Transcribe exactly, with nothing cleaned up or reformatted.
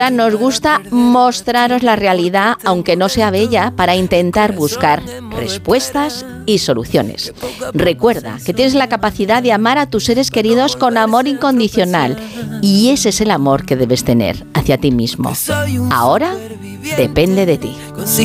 Nos gusta mostraros la realidad, aunque no sea bella, para intentar buscar respuestas y soluciones. Recuerda que tienes la capacidad de amar a tus seres queridos con amor incondicional, y ese es el amor que debes tener hacia ti mismo. Ahora depende de ti.